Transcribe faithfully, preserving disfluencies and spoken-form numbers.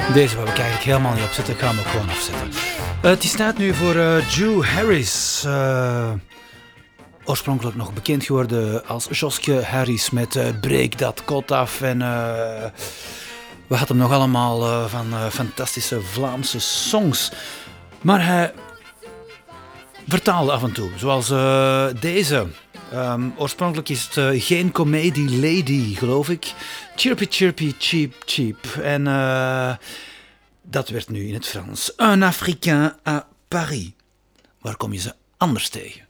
Deze wou ik eigenlijk helemaal niet opzetten, ik ga hem ook gewoon afzetten. Uh, het staat nu voor uh, Drew Harris. Uh, oorspronkelijk nog bekend geworden als Joske Harris met uh, Breek dat kot af. En uh, we hadden hem nog allemaal uh, van uh, fantastische Vlaamse songs. Maar hij vertaalde af en toe, zoals uh, deze. Um, oorspronkelijk is het uh, geen comedy lady, geloof ik. Chirpy chirpy cheap cheap. En uh, dat werd nu in het Frans. Un Africain à Paris. Waar kom je ze anders tegen?